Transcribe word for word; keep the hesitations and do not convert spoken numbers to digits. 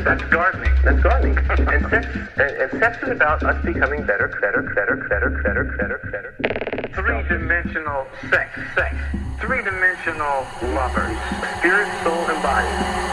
That's gardening. That's gardening. and sex and, and sex is about us becoming better, better, better, better, better, better, better. Three-dimensional sex, sex. Three-dimensional lovers. Spirit, soul, and body.